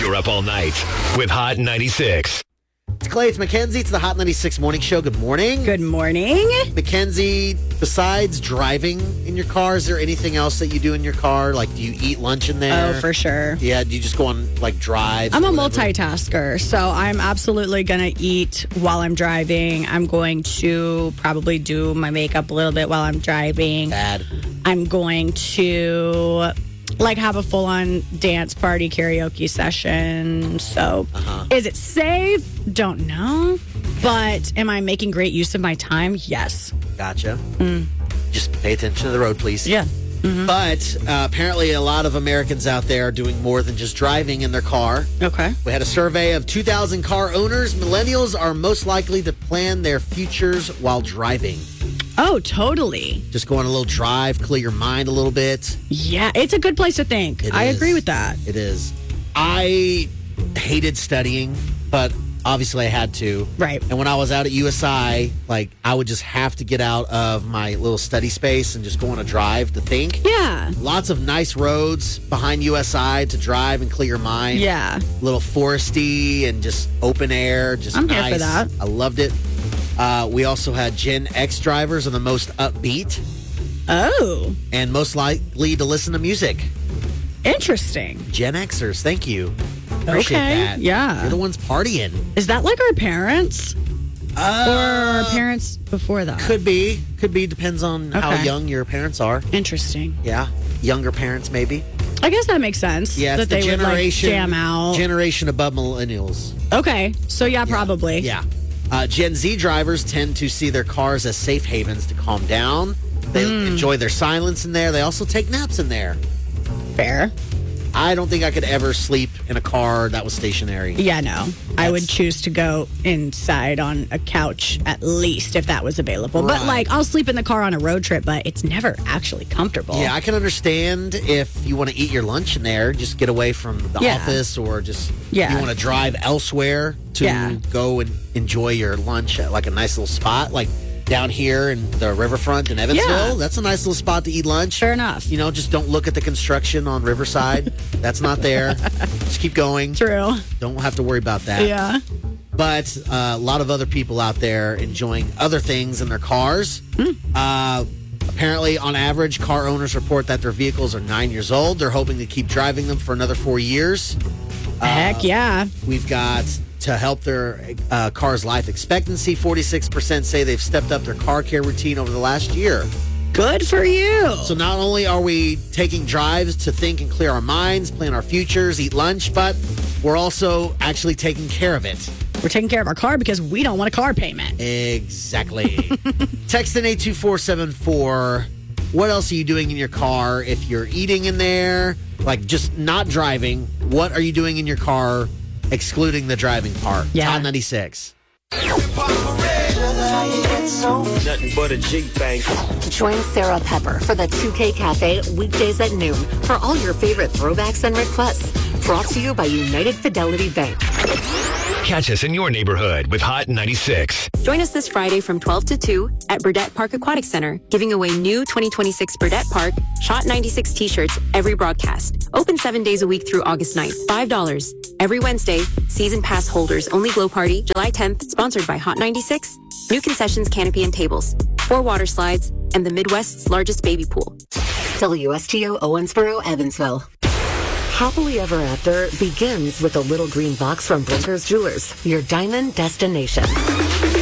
You're up all night with Hot 96. It's Clay, it's Mackenzie. It's the Hot 96 Morning Show. Good morning. Good morning. Mackenzie, besides driving in your car, is there anything else that you do in your car? Like, do you eat lunch in there? Oh, for sure. Yeah, do you just go on, like, drives? I'm a multitasker, so I'm absolutely going to eat while I'm driving. I'm going to probably do my makeup a little bit while I'm driving. Bad. I'm going to, have a full-on dance party karaoke session. So, Is it safe? Don't know. But am I making great use of my time? Yes. Gotcha. Just pay attention to the road, please. Yeah. But apparently a lot of Americans out there are doing more than just driving in their car. Okay. We had a survey of 2,000 car owners. Millennials are most likely to plan their futures while driving. Oh, totally. Just go on a little drive, clear your mind a little bit. Yeah, it's a good place to think. I agree with that. It is. I hated studying, but obviously I had to. Right. And when I was out at USI, I would just have to get out of my little study space and just go on a drive to think. Yeah. Lots of nice roads behind USI to drive and clear your mind. Yeah. A little foresty and just open air. Just I'm nice. here for that. I loved it. We also had Gen X drivers are the most upbeat Oh, and most likely to listen to music. interesting. Gen Xers, thank you. Appreciate Okay, that. yeah. You're the ones partying. Is that like our parents? Or our parents before that? Could be. Depends on how Okay. young your parents are. Interesting. Yeah. Younger parents, maybe. I guess that makes sense. Yeah, it's that the they would generation, jam out. generation above millennials. Okay, so yeah, probably. Yeah. Gen Z drivers tend to see their cars as safe havens to calm down. They enjoy their silence in there. They also take naps in there. Fair. I don't think I could ever sleep in a car that was stationary. Yeah, no. I would That's- choose to go inside on a couch at least if that was available. Right. But I'll sleep in the car on a road trip, but it's never actually comfortable. Yeah, I can understand if you want to eat your lunch in there, just get away from the Yeah. office, or just Yeah. you want to drive elsewhere to Yeah. go and enjoy your lunch at a nice little spot, like down here in the riverfront in Evansville. Yeah. That's a nice little spot to eat lunch. Fair enough. Just don't look at the construction on Riverside. That's not there. Just keep going. True. Don't have to worry about that. Yeah. But a lot of other people out there enjoying other things in their cars. Apparently, on average, car owners report that their vehicles are 9 years old. They're hoping to keep driving them for another 4 years. Heck yeah. We've got to help their car's life expectancy. 46% say they've stepped up their car care routine over the last year. Good for you. So not only are we taking drives to think and clear our minds, plan our futures, eat lunch, but we're also actually taking care of it. We're taking care of our car because we don't want a car payment. Exactly. Text in 82474. What else are you doing in your car? If you're eating in there, just not driving, what are you doing in your car, excluding the driving part? Yeah. Hot 96. Nothing but a G thing. Join Sarah Pepper for the 2K Cafe weekdays at noon for all your favorite throwbacks and requests. Brought to you by United Fidelity Bank. Catch us in your neighborhood with Hot 96. Join us this Friday from 12 to 2 at Burdette Park Aquatic Center, giving away new 2026 Burdette Park Hot 96 t-shirts every broadcast. Open 7 days a week through August 9th. $5. Every Wednesday, season pass holders only glow party, July 10th, sponsored by Hot 96. New concessions, canopy, and tables. 4 water slides, and the Midwest's largest baby pool. WSTO Owensboro, Evansville. Happily Ever After begins with a little green box from Brinker's Jewelers, your diamond destination.